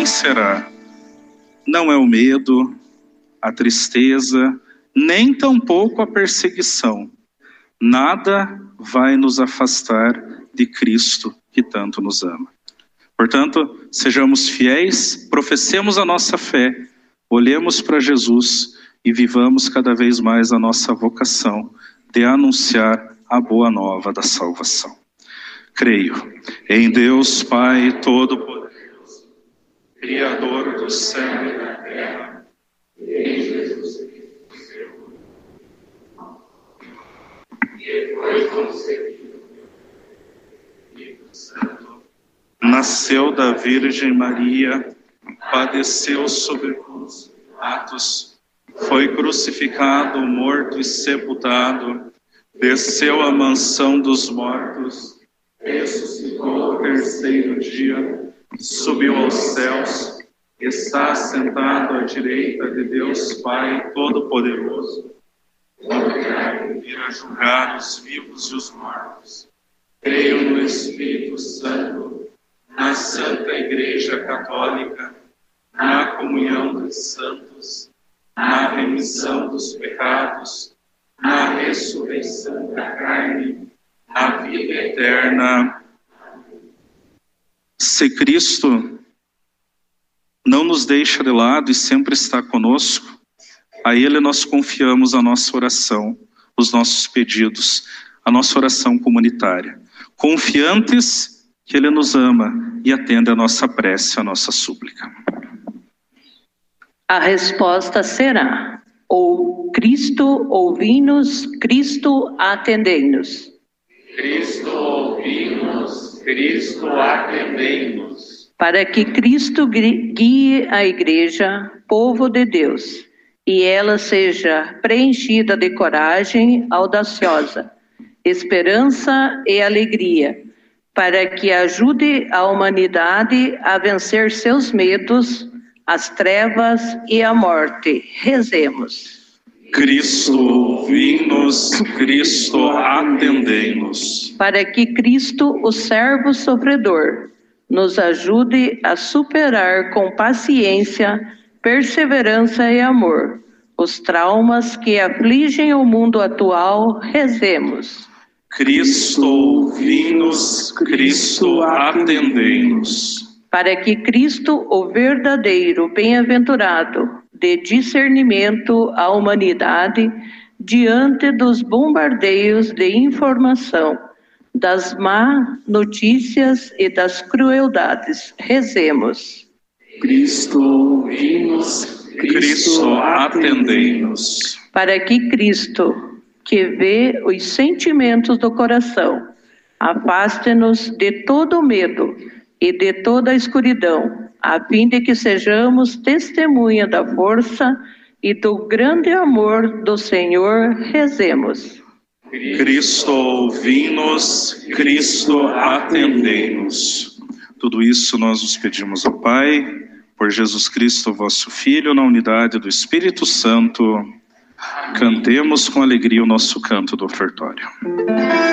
quem será? Não é o medo, a tristeza, nem tampouco a perseguição. Nada vai nos afastar de Cristo que tanto nos ama. Portanto, sejamos fiéis, professemos a nossa fé, olhemos para Jesus e vivamos cada vez mais a nossa vocação de anunciar a boa nova da salvação. Creio em Deus Pai Todo-Poderoso, Criador do céu e da terra, e em Jesus Cristo, seu Filho, que foi concebido pelo Espírito Santo, nasceu da Virgem Maria, padeceu sob Pôncio Pilatos, foi crucificado, morto e sepultado, desceu à mansão dos mortos, ressuscitou ao terceiro dia, subiu aos céus, está sentado à direita de Deus Pai Todo-Poderoso, vai vir a julgar os vivos e os mortos. Creio no Espírito Santo, na Santa Igreja Católica, na comunhão dos santos, na remissão dos pecados, na ressurreição da carne, na vida eterna. Se Cristo não nos deixa de lado e sempre está conosco, a Ele nós confiamos a nossa oração, os nossos pedidos, a nossa oração comunitária, confiantes que Ele nos ama e atende a nossa prece, a nossa súplica. A resposta será: ou Cristo ouvi-nos, Cristo atendei-nos. Cristo ouvi-nos, Cristo atendei-nos. Para que Cristo guie a Igreja, povo de Deus, e ela seja preenchida de coragem audaciosa, esperança e alegria, para que ajude a humanidade a vencer seus medos, as trevas e a morte. Rezemos. Cristo ouvi-nos, Cristo atendei-nos. Para que Cristo, o servo sofredor, nos ajude a superar com paciência, perseverança e amor os traumas que afligem o mundo atual. Rezemos. Cristo ouvi-nos, Cristo atendei-nos. Para que Cristo, o verdadeiro bem-aventurado, dê discernimento à humanidade diante dos bombardeios de informação, das má notícias e das crueldades. Rezemos. Cristo ouvi-nos, Cristo atendei-nos. Para que Cristo, que vê os sentimentos do coração, afaste-nos de todo medo e de toda escuridão, a fim de que sejamos testemunha da força e do grande amor do Senhor. Rezemos. Cristo ouvi-nos, Cristo atendei-nos. Tudo isso nós nos pedimos ao Pai, por Jesus Cristo, vosso Filho, na unidade do Espírito Santo. Cantemos com alegria o nosso canto do ofertório.